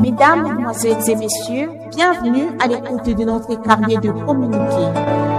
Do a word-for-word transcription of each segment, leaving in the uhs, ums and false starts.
Mesdames, Mesdemoiselles et Messieurs, bienvenue à l'écoute de notre carnet de communiqué.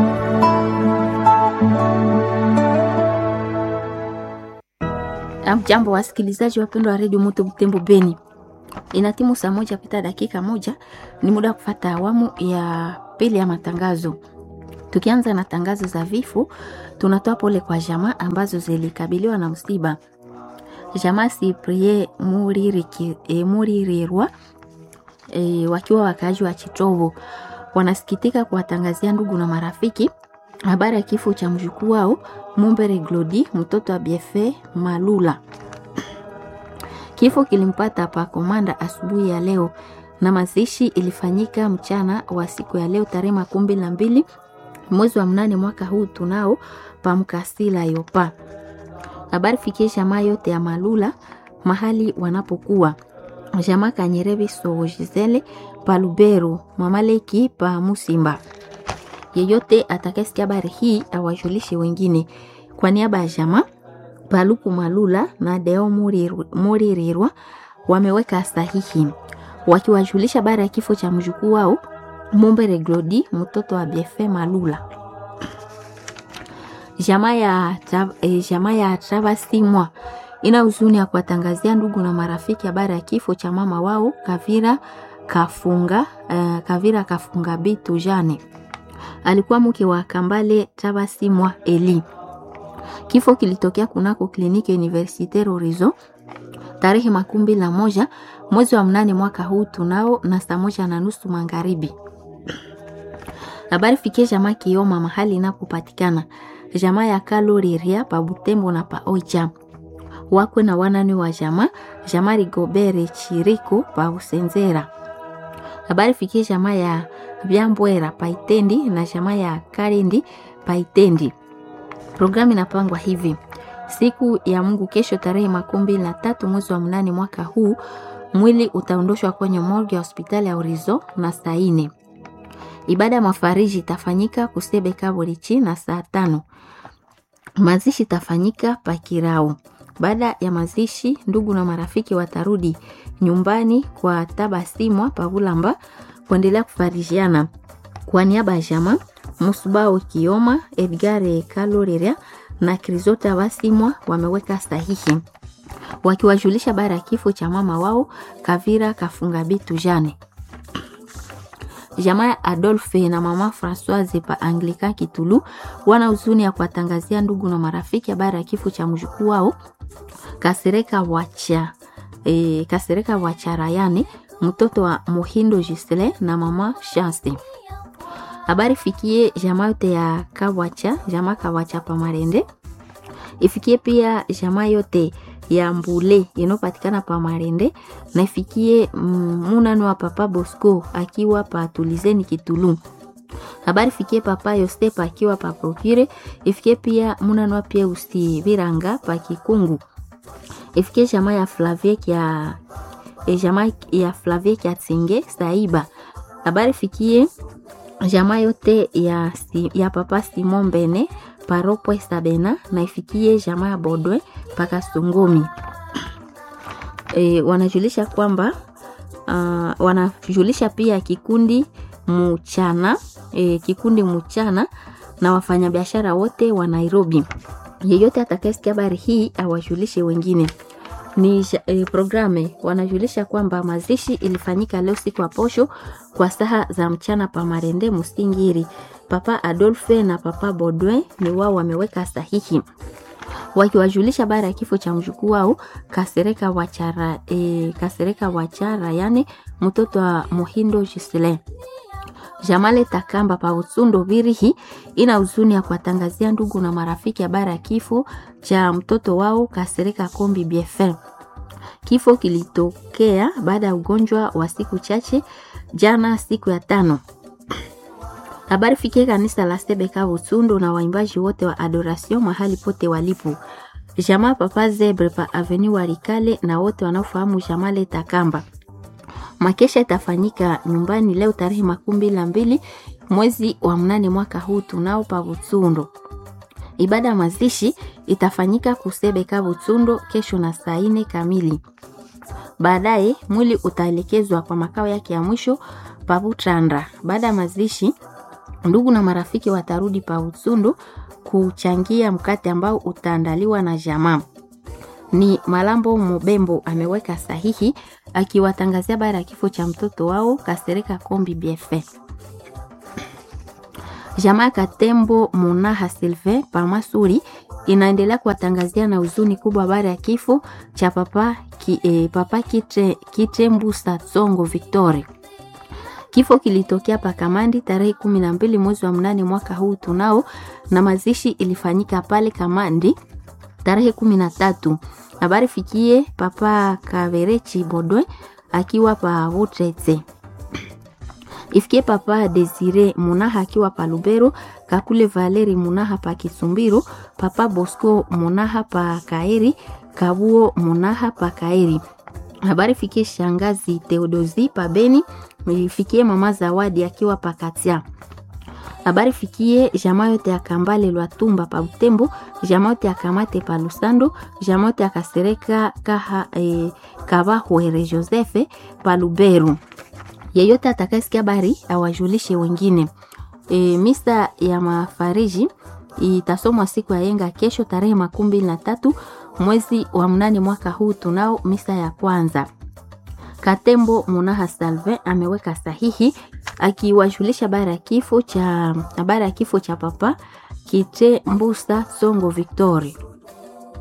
Jambo wasikilizaji wapendwa wa Radio Moto Butembo Beni. Inatimu saa moja pita dakika moja, ni muda kufata awamu ya pili ya matangazo. Tukianza na tangazo za vifo, tunatoa pole kwa jamaa ambazo zilikabiliwa na msiba. Jamaa Cyprien Muririki e, Muririrwa e, wakiwa wakazi wa Chitovo wanasikitika kuwatangazia ndugu na marafiki habari ya kifo cha mjukuu wao Mumbere Glodi, mtoto wa Biefe Malula. Kifo kilimpata pa Komanda asubuhi ya leo na mazishi ilifanyika mchana wa siku ya leo tarehe makumi na mbili mwezi wa mnane mwaka huu tunao pa Mkasila Yopa. Habari fikie jamaa yote ya Malula mahali wanapokuwa. Jamaa Kanyerebi So Gisele pa Lubero, Mamaleki pa Musimba. Yeyote atakayesikia habari hii awajulishe wengine. Kwa niaba ya jamaa Paluku Malula na Deo Muririrwa wameweka sahihi wakiwajulisha habari ya kifo cha mjukuu wao Mumbere Glodi, mtoto wa Biefe Malula. Jamaa ya eh, jamaa ya Travasimwa ina huzuni ya kuwatangazia ndugu na marafiki habari ya kifo cha mama wao Kavira Kafunga eh, Kavira Kafunga Bitu Jane. Alikuwa mke wa Kambale Travasimwa Eli. Kifo kilitokea kunako kliniki Universitaire Horizon tarehe makumi na moja mwezi wa mnane mwaka huu tunao na saa moja na nusu magharibi. Habari fikie jamaa Kioma mahali inapopatikana. Jamaa ya Kaloriria pa Butembo na pa Oicha. Wakwe na wanane wa jamaa, jamaa Rigobere Chiriko pa Usenzera. Habari fikie jamaa ya Byambwera pa Itendi na jamaa ya Karendi pa Itendi. Programu inapangwa hivi. Siku ya Mungu kesho tarehe makumi na tatu mwezi wa mnane mwaka huu, mwili utaondoshwa kwenye morgue ya hospitali ya Horizon na saa nne. Ibada ya mafariji itafanyika Kusebe Kaborichi na saa tano. Mazishi itafanyika Pakirao. Baada ya mazishi, ndugu na marafiki watarudi nyumbani kwa Tabasimwa Pavulamba kuendelea kufarijiana. Kwa niaba ya jamaa Musubao Kioma, Edgar Kaloriria na Krizota Basimwa wameweka sahihi wakiwajulisha habari ya kifo cha mama wao Kavira Kafunga Bitu Jane. Jamaa ya Adolphe na mama Françoise pa Anglika Kitulu wana huzuni ya kuwatangazia ndugu na marafiki habari ya kifo cha mjukuu wao Kasereka Wacha e, Kasereka Wacharayane, mtoto wa Mohindo Gisele na mama Chance. Habari fikie jamaa yote ya Kawacha, jamaa Kawacha pa Marende. Ifikie pia jamaa yote ya Mbule inopatikana pa Marende na ifikie munano wa papa Bosco akiwa pa Tulizeni Kitulu. Habari fikie papa Yostepa akiwa pa Procure. Ifikie pia munano wa pia Usti Viranga pa Kikungu. Ifikie jamaa ya Flavie ya e jamaa ya Flavie ya Tsinge Saiba. Habari fikie jamaa yote ya ya papa Simon Bene Paropo Sabena na ifikie jamaa ya Bodwe paka Songomi. E, wanajulisha kwamba uh, wanajulisha pia kikundi mchana e, kikundi mchana na wafanyabiashara wote wa Nairobi. Yeyote atakayesikia habari hii awajulishe wengine. Ni e, programe wanajulisha kwamba mazishi ilifanyika leo siku ya posho kwa saa za mchana pa Marende Musingiri. Papa Adolphe na papa Baudouin ni wao wameweka sahihi wakiwajulisha habari ya kifo cha mjukuu wao Kasereka Wachara e, Kasereka Wachara yani mtoto wa Mohindo Gisele. Jamale Takamba pa Utsundo Birihi ina huzuni ya kuwatangazia ndugu na marafiki habari ya kifo cha mtoto wao Kasereka Kombi Biefe. Kifo kilitokea baada ya ugonjwa wa siku chache jana siku ya tano. Habari fikie kanisa la Sebeka Utsundo na waimbaji wote wa Adoration mahali pote walipo. Jamaa Papa Zebre pa Avenue Warikale na wote wanaofahamu Jamale Takamba. Makesha itafanyika nyumbani leo tarehe makumi na mbili mwezi wa mnane mwaka huu tunao pa Utsundo. Ibada ya mazishi itafanyika Kusebe Kabutsundo kesho na saa nne kamili. Baadaye mwili utaelekezwa kwa makao yake ya mwisho pa Butrandra. Baada ya mazishi, ndugu na marafiki watarudi pa Utsundu kuchangia mkate ambao utaandaliwa na jamaa. Ni Malambo Mubembo ameweka sahihi akiwatangazia baada ya kifo cha mtoto wao Kasereka Kombi B F. Jamaa Katembo Munaha Silve Pamasuri inaendelea kuwatangazia na huzuni kubwa baada ya kifo cha papa ki, eh, papa Kitre Kitembusa Tsongo Victory. Kifo kilitokea pa Kamandi tarehe kumi na mbili mwezi wa mnane mwaka huu tunao, na mazishi ilifanyika pale Kamandi tarehe kumi na tatu. Habari fikie papa Kaverechi Bodwe akiwa pa Wotretse. Ifikie papa Desire Munaha akiwa pa Lubero, Kakule Valeri Munaha pa Kisumbiru, papa Bosco Munaha pa Kaeri, Kabuo Munaha pa Kaeri. Habari fikie shangazi Theodosi pa Beni, ifikie mama Zawadi akiwa pa Katia. Habari fikie jamaa yote ya Kambale Lwatumba pa Butembo, jamaa yote ya Kamate pa Lusando, jamaa yote ya Kasereka kaha e, Kabahwere Joseph pa Luberu. Yeyote atakayesikia habari awajulishe wengine. E, misa ya mafariji itasomwa siku ya yenga kesho tarehe makumi mbili na tatu mwezi wa mnane mwaka huu tunao, misa ya kwanza. Katembo Munaha Salve ameweka sahihi akiwajulisha habari ya kifo cha habari ya kifo cha papa Kitembusa Tsongo Victory.